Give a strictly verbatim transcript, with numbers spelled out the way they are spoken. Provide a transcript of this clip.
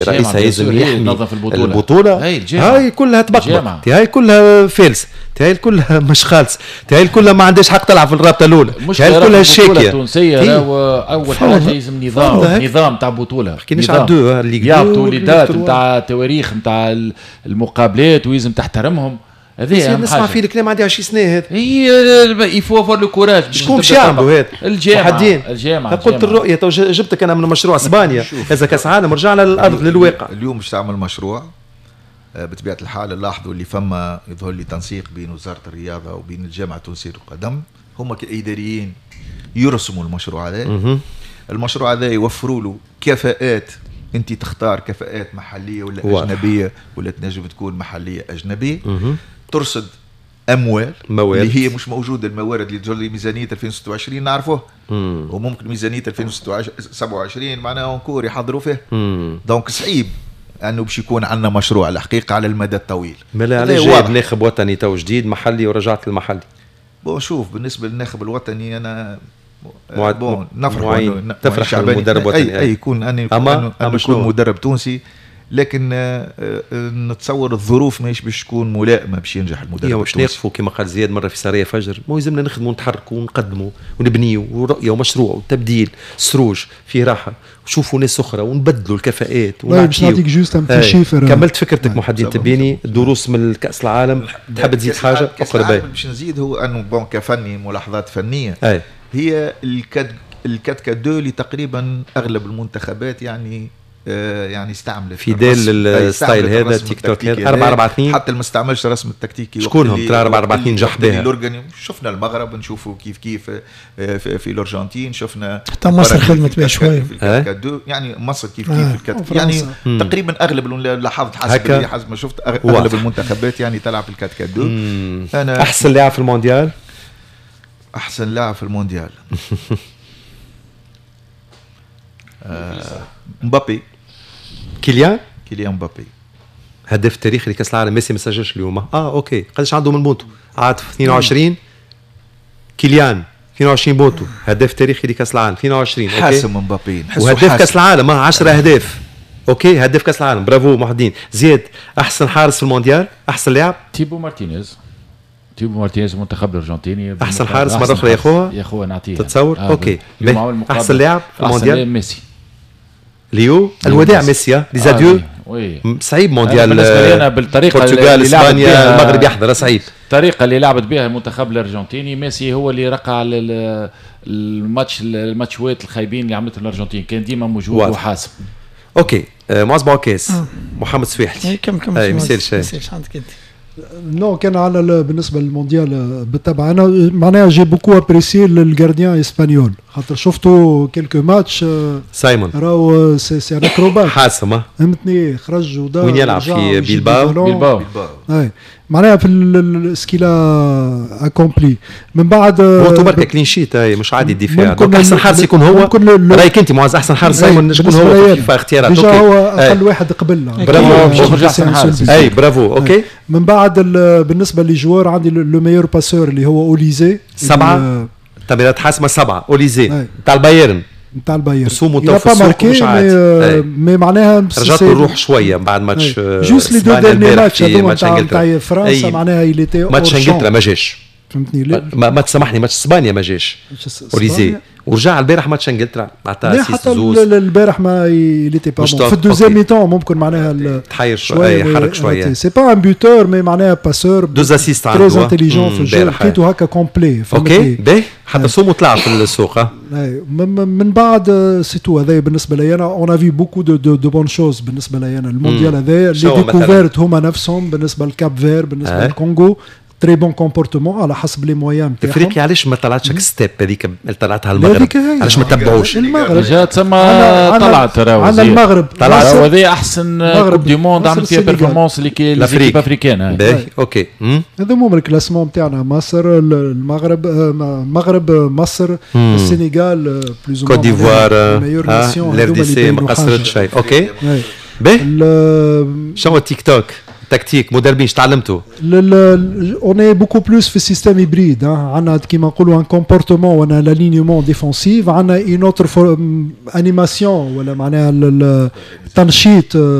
رئيس هيزم يحمي البطولة, البطولة. هاي, هاي كلها تبقبق، هاي كلها فيلس، هاي كلها مش خالص، هاي كلها ما عندهاش حق تلعب في الرابطة الأولى، هاي كلها الشاكية التونسية. أول حاجة لازم نظام نظام تاع بطولة، كيناش عدو اللي يعطوا ليدات نتاع تواريخ نتاع المقابلات ويلزم تحترمهم. هذه نسمع فيه الكلام عندي عشرين سنة هذا. هي يفو فور لو كوراج. شكون باش يعملوا هذا؟ الجامعة. الجامعة. قلت الرؤية تو جبتك أنا من مشروع اسبانيا، هذا كأس عالم رجعنا للأرض للواقع. اليوم باش تعمل مشروع بطبيعة الحال نلاحظوا اللي فما يظهر لي تنسيق بين وزارة الرياضة وبين الجامعة التونسية للقدم، هم كإداريين يرسموا المشروع هذا. المشروع هذا يوفروا له كفاءات، انت تختار كفاءات محلية ولا واضح. أجنبية، ولا تنجم تكون محلية أجنبية. مه. ترصد أموال موارد. اللي هي مش موجودة، الموارد اللي تجري ميزانية ألفين وستة وعشرين نعرفوه، وممكن ميزانية ألفين وسبعة وعشرين معناها انكور يحضروا فيه. دونك صعيب أنه باش يكون عندنا مشروع الحقيقة على المدى الطويل. ملا علاش جايب ناخب وطني تو جديد محلي ورجعت المحلي؟ بون شوف، بالنسبة للناخب الوطني أنا معد... بون نفرح تفرح المدرب وطني، أي يكون أنا أنا أكون مدرب تونسي، لكن نتصور الظروف ماهيش باش تكون ملائمه باش ينجح المدرب التونسي. نقفوا كما قال زياد مره في سرايا فجر، مو يلزمنا نخدموا ونتحركوا ونقدموا ونبنيوا ورؤيه ومشروع وتبديل سروج فيه راحه، وشوفوا ناس اخرى ونبدلوا الكفاءات ونعطيو. باش نعطيك جوست ان شيفر. كملت فكرتك محدين تبيني دروس من كاس العالم، تحب تزيد حاجه اخرى؟ باش نزيد هو انه بون كفني ملاحظات فنيه. أي. هي الكاد الكاد كادو اللي تقريبا اغلب المنتخبات يعني آه يعني استعملت في ديل الستايل هذا تيك توك هذا أربعة أربعة اثنين، حتى ما استعملش رسم التكتيكي. شكونهم ترى أربعة أربعة اثنين نجح بها؟ شفنا المغرب نشوفوا كيف كيف في, في الارجنتين، شفنا حتى مصر خدمت بها شويه يعني مصر كيف كيف في الكات يعني مم. تقريبا اغلب لاحظت حسب حسب ما شفت اغلب المنتخبات يعني تلعب الكات كادو. انا احسن لاعب في المونديال، احسن لاعب في المونديال آه مبابي. كيليان كيليان مبابي هداف تاريخي لكاس العالم. ميسي ما سجلش اليوم. اه اوكي، قداش عنده من بونتو؟ عاطف اثنين وعشرين. كيليان اثنين وعشرين بونتو، هداف تاريخي لكاس العالم اثنين وعشرين. اوكي، حاسم مبابي وهداف كاس العالم اه عشرة اهداف. اوكي، هداف كاس العالم. برافو محمدين. زياد احسن حارس في المونديال، احسن لاعب تيبو مارتينيز. تيبو مارتينيز المنتخب الارجنتيني احسن حارس مره اخرى يا اخوها. يا اخوها نعطيه تتصور. آه اوكي، احسن لاعب في المونديال ميسي. ليو الوداع ميسي ليزاديو. وي صعيب مونديال بالنسبه لي انا بالطريقه اللي اسبانيا المغرب يحضر صعيب. الطريقه اللي لعبت بها المنتخب الارجنتيني، ميسي هو اللي رقع على الماتش الماتشوات الخايبين اللي عملتهم الارجنتين، كان ديما موجود وحاسب. اوكي آه معز بوكاس. آه. محمد سويحلي كم كم اي مثال شيء عندك انت؟ نو كان على بالنسبه للمونديال بالطبع انا معناها جي بوكو ابريسي الجارديان اسبانيول، خاطر شفتوا كيلكو ماتش. سايمون راهو سي سي ان اكروبات حاسمه فهمتني، خرج ودار وين يلعب في بيلباو. بيلباو اي معناها في السكيلا اكومبلي من بعد هو بركه كلين شيت. اي مش عادي الدفاع. دونك احسن حارس يكون هو. رايك انت معز احسن حارس سايمون شكون هو في اختيارات؟ اوكي هو اقل واحد قبل. برافو. اي برافو. اوكي من بعد بالنسبه للجوار عندي لو ميور باسور اللي هو اوليزي. سبعه تمريرات حاسمه سبعه. اوليزي تاع البايرن نتاع البايرن رسومه تو في السوق مش عادي. مي معناها رجعت الروح شويه بعد ماتش جوست لي دو ديرني ماتش هذوما تاع فرنسا معناها يليتي ماتش انجلترا ما جاش فهمتني. ما, ما تسامحني ماتش اسبانيا ما جاش اوليزي، ورجع البارح ماتش انجلترا معناتها حتى البارح ما يليتي با في الدوزيام ميتون ممكن معناها تحير شويه يحرك شويه. سي با ان بوتور مي معناها باسور دوز اسيست عنده تري انتيليجون في الجو، لقيته هكا كومبلي. اوكي باهي حتى سومو طلع في السوق. من بعد سي تو هذا بالنسبه لي انا اون افي بوكو دو دو بون شوز بالنسبه لي انا. المونديال هذا اللي ديكوفيرت هما نفسهم بالنسبه للكاب فير بالنسبه للكونغو تري بون كومبورتمون على حسب لي مويان تاعهم. افريقيا علاش ما طلعتش ستيب هذيك اللي طلعتها المغرب؟ علاش ما تبعوش المغرب؟ جات تسمى طلعت راهو عندنا المغرب طلعت هذه احسن كوب دي موند عملت فيها بيرفورمانس اللي كي ليكيب افريكان. باهي اوكي هذا مو من الكلاسمون تاعنا. مصر المغرب المغرب مصر السنغال بلوز كوت ديفوار الار دي سي ما قصرت شيء. اوكي باهي شنو التيك توك تكتيك مدربين تعلمتوا؟ اون اي بوكو بلوس في السيستم هيبريد. عندنا كيما نقولوا ان كومبورتمون وانا لالينيومون ديفونسيف، عندنا اون اوتر انيماسيون ولا معناها التنشيط